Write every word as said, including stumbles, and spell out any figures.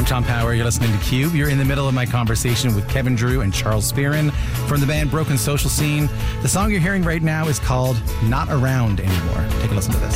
Tom Power. You're listening to Cube. You're in the middle of my conversation with Kevin Drew and Charles Spearin from the band Broken Social Scene. The song you're hearing right now is called Not Around Anymore. Take a listen to this.